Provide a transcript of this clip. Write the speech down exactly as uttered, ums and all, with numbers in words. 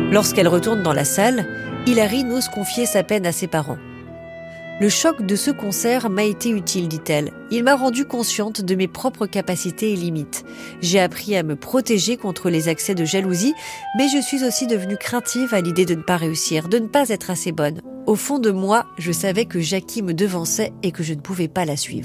Lorsqu'elle retourne dans la salle, Hilary n'ose confier sa peine à ses parents. « Le choc de ce concert m'a été utile, dit-elle. Il m'a rendue consciente de mes propres capacités et limites. J'ai appris à me protéger contre les accès de jalousie, mais je suis aussi devenue craintive à l'idée de ne pas réussir, de ne pas être assez bonne. Au fond de moi, je savais que Jackie me devançait et que je ne pouvais pas la suivre. »